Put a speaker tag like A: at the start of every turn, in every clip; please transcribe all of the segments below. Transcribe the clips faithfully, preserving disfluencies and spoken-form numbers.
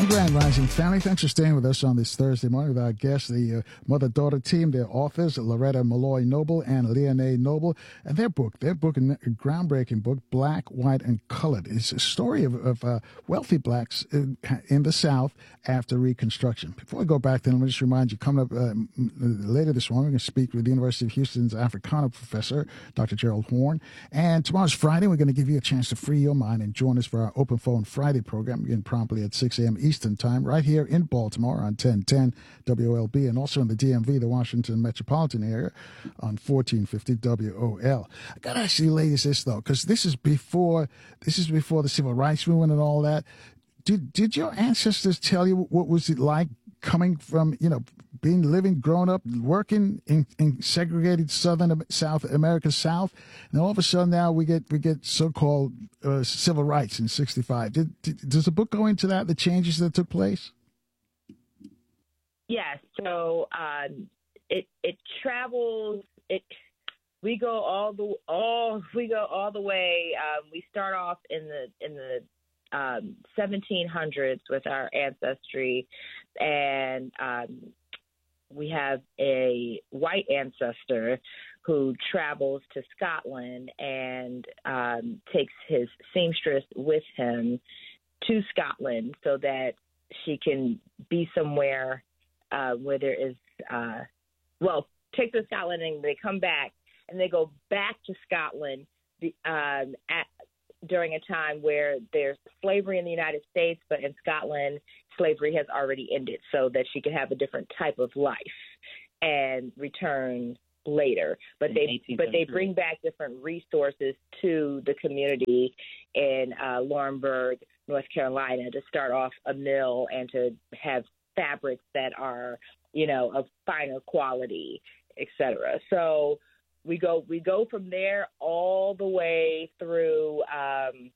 A: Grand Rising family. Thanks for staying with us on this Thursday morning with our guests, the uh, mother-daughter team, their authors, Loretta Malloy Noble and Leonie Noble, and their book, their book, a groundbreaking book, Black, White, and Colored. It's a story of, of uh, wealthy blacks in, in the South after Reconstruction. Before we go back then, let me just remind you, coming up uh, later this morning, we're going to speak with the University of Houston's Africana professor, Doctor Gerald Horne. And tomorrow's Friday. We're going to give you a chance to free your mind and join us for our Open Phone Friday program, again promptly at six a.m. Eastern Time, right here in Baltimore on ten ten W O L B, and also in the D M V, the Washington metropolitan area, on fourteen fifty W O L. I got to ask you ladies this, though, because this is before this is before the Civil Rights Movement and all that. Did did your ancestors tell you what was it like coming from, you know, being living, growing up, working in, in segregated Southern South America South, and all of a sudden now we get we get so-called uh, civil rights in sixty-five. Did, did, does the book go into that, the changes that took place?
B: Yes. So um, it it travels. It we go all the all we go all the way. Um, we start off in the in the um, seventeen hundreds with our ancestry, and um, we have a white ancestor who travels to Scotland and um, takes his seamstress with him to Scotland so that she can be somewhere uh, where there is, uh, well, take to Scotland and they come back and they go back to Scotland um, at, during a time where there's slavery in the United States, but in Scotland, slavery has already ended so that she could have a different type of life and return later. But they but they bring back different resources to the community in uh, Laurinburg, North Carolina, to start off a mill and to have fabrics that are, you know, of finer quality, et cetera. So we go we go from there all the way through um,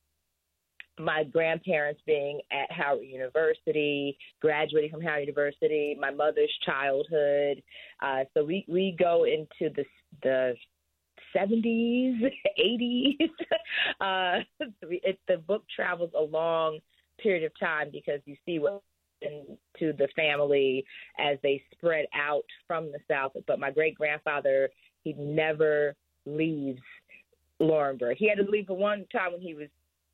B: my grandparents being at Howard University, graduating from Howard University, my mother's childhood. Uh, so we, we go into the the seventies, eighties. uh, it, the book travels a long period of time because you see what happened to the family as they spread out from the South. But my great-grandfather, he never leaves Laurinburg. He had to leave for one time when he was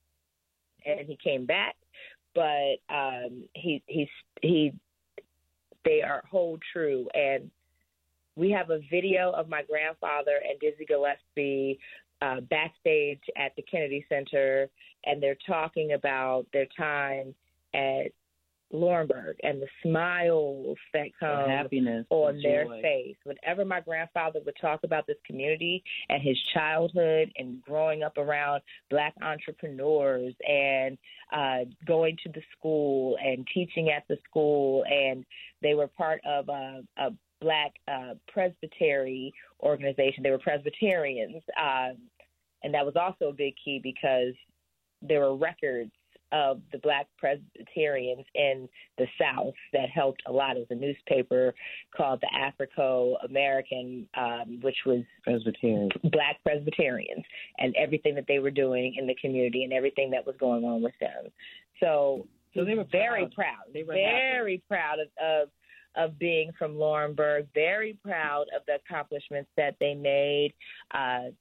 B: and he came back, but um, he he he they are hold true. And we have a video of my grandfather and Dizzy Gillespie uh, backstage at the Kennedy Center, and they're talking about their time at Laurinburg and the smiles that come
C: the happiness,
B: on
C: the
B: their
C: joy.
B: face. Whenever my grandfather would talk about this community and his childhood and growing up around Black entrepreneurs and uh, going to the school and teaching at the school, and they were part of a, a Black uh, Presbytery organization. They were Presbyterians, um, and that was also a big key because there were records of the Black Presbyterians in the South that helped a lot. Of the newspaper called the Africo-American, um, which was
C: Presbyterian.
B: Black Presbyterians, and everything that they were doing in the community and everything that was going on with them. So,
C: so they were
B: very
C: proud.
B: proud,
C: They were
B: very
C: happy.
B: proud of, of of being from Laurinburg, very proud of the accomplishments that they made. Uh,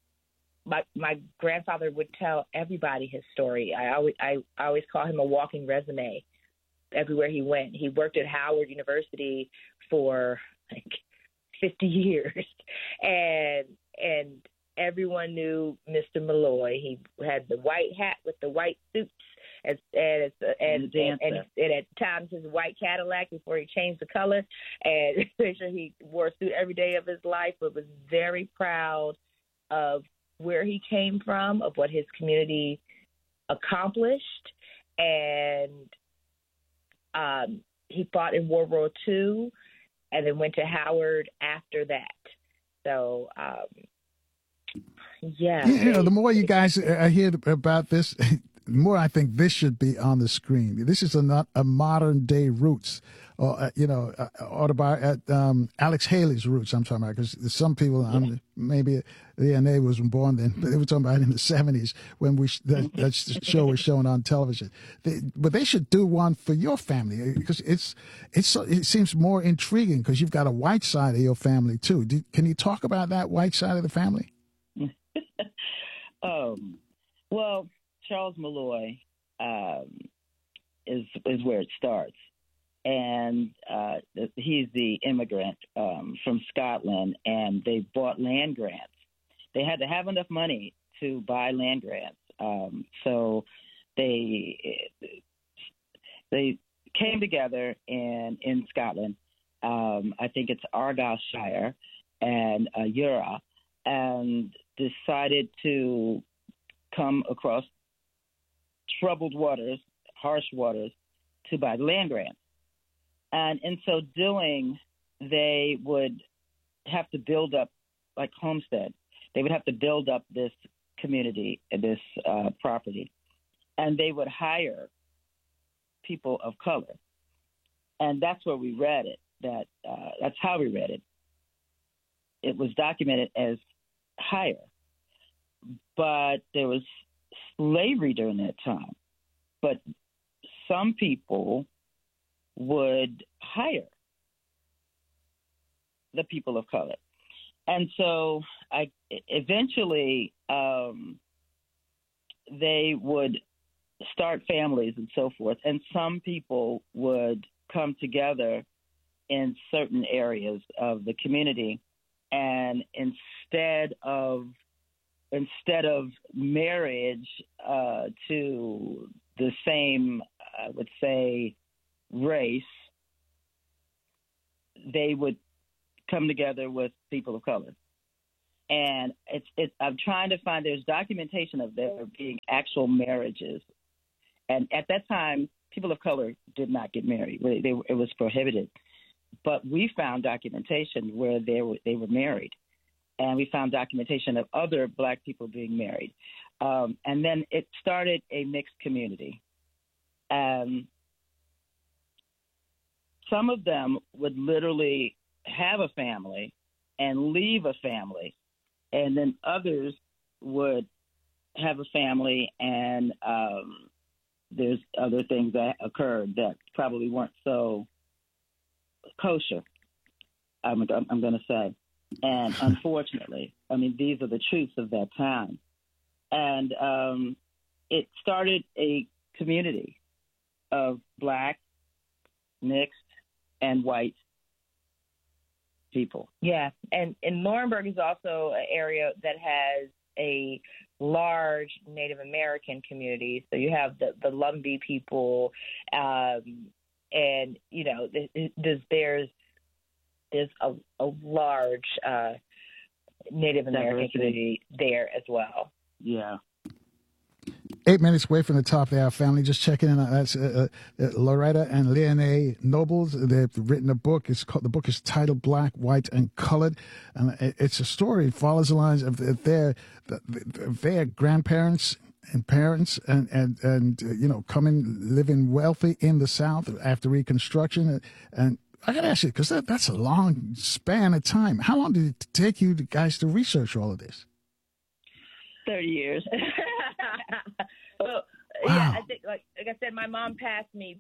B: My my grandfather would tell everybody his story. I always I, I always call him a walking resume. Everywhere he went, he worked at Howard University for like fifty years, and and everyone knew Mister Malloy. He had the white hat with the white suits, and and and, and, and, and, and at times his white Cadillac before he changed the color, and make sure he wore a suit every day of his life. But was very proud of where he came from, of what his community accomplished, and um, he fought in World War Two, and then went to Howard after that. So, um, yeah.
A: You know, the more you guys uh, hear about this, more I think this should be on the screen. This is a not a modern day Roots, or uh, you know, uh, autobi- uh, um, Alex Haley's Roots. I'm talking about, because some people, yeah. um, maybe Leah Nay wasn't born then, but they were talking about in the seventies when we that, that show was shown on television. They, but they should do one for your family, because it's it's it seems more intriguing because you've got a white side of your family too. Do, can you talk about that white side of the family?
C: um, well, Charles Malloy um, is is where it starts, and uh, he's the immigrant um, from Scotland, and they bought land grants. They had to have enough money to buy land grants, um, so they they came together in in Scotland. Um, I think it's Argyllshire and uh, Ura, and decided to come across troubled waters, harsh waters, to buy land grants. And in so doing, they would have to build up, like homestead, they would have to build up this community, this uh, property. And they would hire people of color. And that's where we read it. That uh, that's how we read it. It was documented as hire. But there was slavery during that time. But some people would hire the people of color. And so I eventually um, they would start families and so forth. And some people would come together in certain areas of the community. And instead of Instead of marriage uh, to the same, I would say, race, they would come together with people of color. And it's, it's, I'm trying to find, there's documentation of there being actual marriages. And at that time, people of color did not get married. They, they, it was prohibited. But we found documentation where they were, they were married. And we found documentation of other Black people being married. Um, and then it started a mixed community. Um, some of them would literally have a family and leave a family. And then others would have a family, and um, there's other things that occurred that probably weren't so kosher, I'm, I'm going to say. And unfortunately, I mean, these are the truths of that time. And um, it started a community of Black, mixed, and white people.
B: Yeah, and, and Laurinburg is also an area that has a large Native American community. So you have the, the Lumbee people, um, and, you know, there's, there's There's a, a large uh, Native American Diversity. community there as well.
C: Yeah.
A: Eight minutes away from the top of the hour, family. Just checking in. That's uh, uh, Loretta and Leah Nay Nobles. They've written a book. It's called, the book is titled Black, White, and Colored. And it's a story. It follows the lines of their, their grandparents and parents and, and, and uh, you know, coming, living wealthy in the South after Reconstruction. And I got to ask you, because that, that's a long span of time. How long did it take you guys to research all of this?
C: thirty years.
B: Well, wow. Yeah, I think, like, like I said, my mom passed me.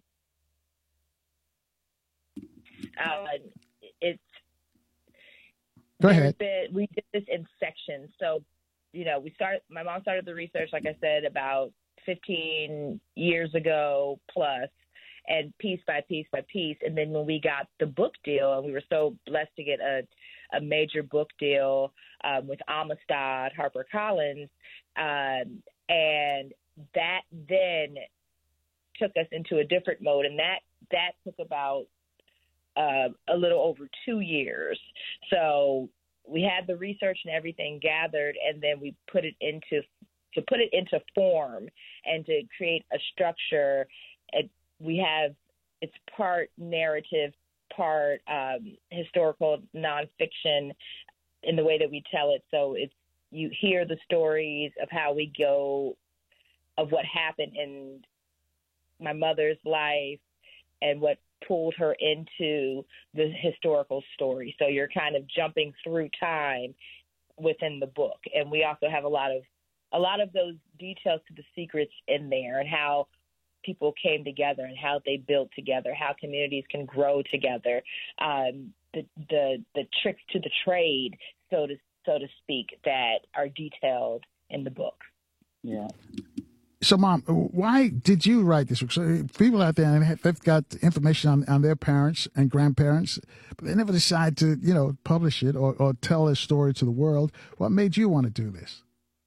B: Uh, it's
A: Go ahead.
B: Been, we did this in sections. So, you know, we started, my mom started the research, like I said, about fifteen years ago plus. And piece by piece by piece. And then when we got the book deal, and we were so blessed to get a, a major book deal um, with Amistad, HarperCollins, um, and that then took us into a different mode. And that, that took about uh, a little over two years. So we had the research and everything gathered, and then we put it into to put it into form and to create a structure. It, we have, it's part narrative, part um, historical nonfiction in the way that we tell it. So it's, you hear the stories of how we go of what happened in my mother's life and what pulled her into the historical story. So you're kind of jumping through time within the book. And we also have a lot of a lot of those details to the secrets in there, and how people came together and how they built together, how communities can grow together, um, the, the the tricks to the trade, so to so to speak, that are detailed in the book.
C: Yeah.
A: So, Mom, why did you write this book? So people out there, they've got information on, on their parents and grandparents, but they never decide to, you know, publish it or, or tell their story to the world. What made you want to do this?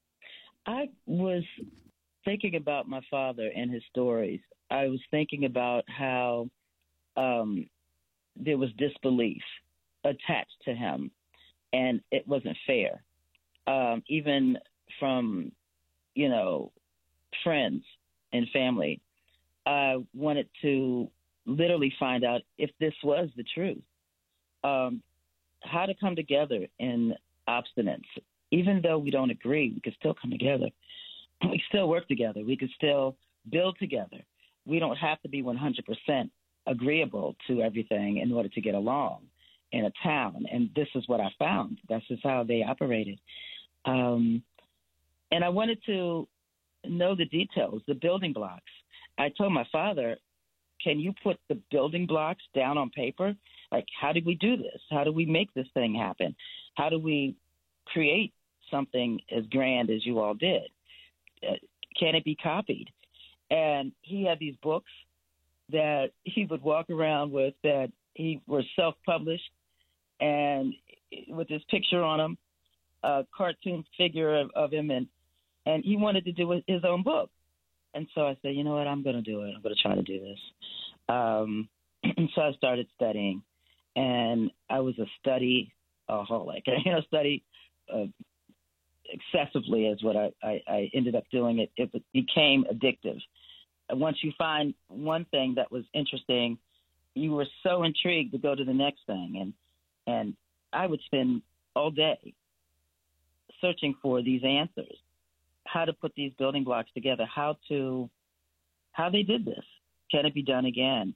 C: I was thinking about my father and his stories. I was thinking about how um, there was disbelief attached to him, and it wasn't fair. Um, even from, you know, friends and family, I wanted to literally find out if this was the truth. Um, how to come together in obstinance. Even though we don't agree, we could still come together. We still work together. We could still build together. We don't have to be one hundred percent agreeable to everything in order to get along in a town. And this is what I found. That's just how they operated. Um, and I wanted to know the details, the building blocks. I told my father, can you put the building blocks down on paper? Like, how did we do this? How do we make this thing happen? How do we create something as grand as you all did? Uh, can it be copied? And he had these books that he would walk around with that he were self-published, and with his picture on them, a cartoon figure of, of him, and and he wanted to do his own book. And so I said, you know what, I'm going to do it. I'm going to try to do this. Um, so I started studying, and I was a study-aholic. You know, study uh, excessively is what I, I, I ended up doing. It, it became addictive. And once you find one thing that was interesting, you were so intrigued to go to the next thing. And, and I would spend all day searching for these answers, how to put these building blocks together, how to, how they did this. Can it be done again?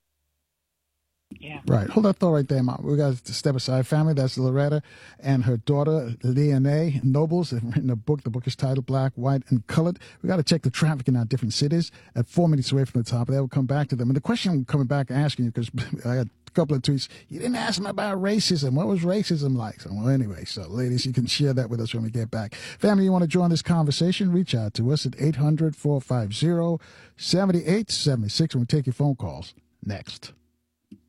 C: Yeah.
A: Right. Hold that thought right there, Mom. We got to step aside. Family, that's Loretta and her daughter, Leonae Nobles. They've written a book. The book is titled Black, White, and Colored. We got to check the traffic in our different cities at four minutes away from the top of that. We'll come back to them. And the question I'm coming back asking you, because I had a couple of tweets, you didn't ask me about racism. What was racism like? So, well, anyway, so ladies, you can share that with us when we get back. Family, you want to join this conversation? Reach out to us at eight hundred, four five zero, seven eight seven six, and we'll take your phone calls next.